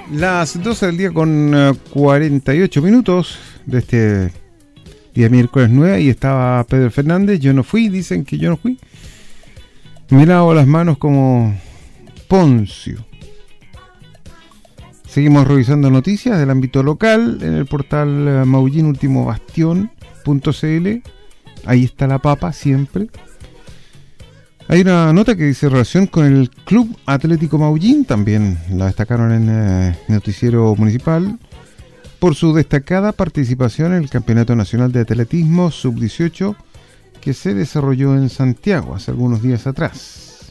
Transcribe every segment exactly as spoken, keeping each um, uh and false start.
Las doce del día con uh, cuarenta y ocho minutos de este día miércoles nueve. Y estaba Pedro Fernández. Yo no fui, dicen que yo no fui. Me lavo las manos como Poncio. Seguimos revisando noticias del ámbito local en el portal uh, Maullín Último Bastión punto c l. Ahí está la papa siempre. Hay una nota que dice relación con el Club Atlético Maullín, también la destacaron en el eh, noticiero municipal, por su destacada participación en el Campeonato Nacional de Atletismo sub dieciocho que se desarrolló en Santiago hace algunos días atrás.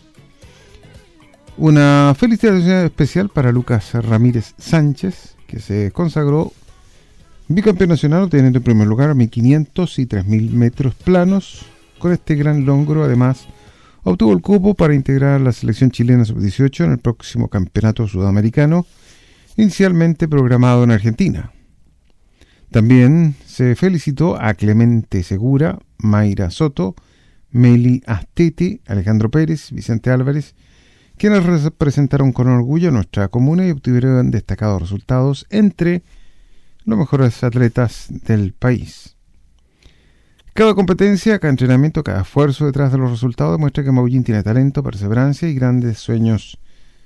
Una felicitación especial para Lucas Ramírez Sánchez, que se consagró bicampeón nacional obteniendo en primer lugar mil quinientos y tres mil metros planos. Con este gran logro, además, obtuvo el cupo para integrar la selección chilena sub dieciocho en el próximo campeonato sudamericano, inicialmente programado en Argentina. También se felicitó a Clemente Segura, Mayra Soto, Meli Astete, Alejandro Pérez, Vicente Álvarez, quienes representaron con orgullo a nuestra comuna y obtuvieron destacados resultados entre los mejores atletas del país. Cada competencia, cada entrenamiento, cada esfuerzo detrás de los resultados demuestra que Maullín tiene talento, perseverancia y grandes sueños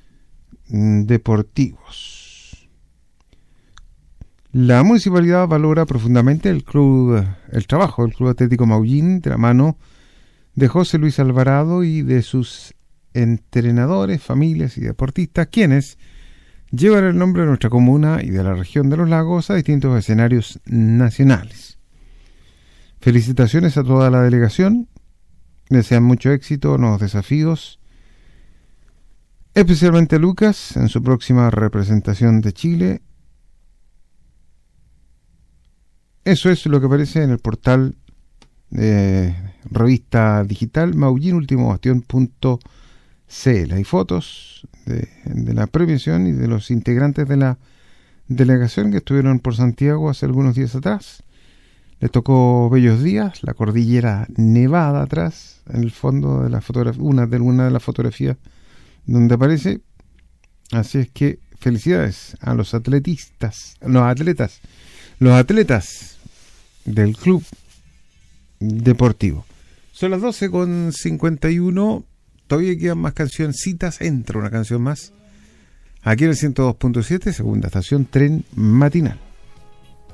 deportivos. La municipalidad valora profundamente el club, el trabajo del Club Atlético Maullín de la mano de José Luis Alvarado y de sus entrenadores, familias y deportistas, quienes llevan el nombre de nuestra comuna y de la región de los lagos a distintos escenarios nacionales. Felicitaciones a toda la delegación, desean mucho éxito en los desafíos, especialmente a Lucas en su próxima representación de Chile. Eso es lo que aparece en el portal de revista digital Maullín Último Bastión punto c l. Hay fotos de, de la premiación y de los integrantes de la delegación que estuvieron por Santiago hace algunos días atrás. Les tocó bellos días, la cordillera nevada atrás, en el fondo de la fotografía, una de una de las fotografías donde aparece. Así es que felicidades a los atletistas, los atletas, los atletas del club deportivo. Son las doce con cincuenta y uno, todavía quedan más cancioncitas, entra una canción más. Aquí en el ciento dos punto siete, segunda estación, tren matinal.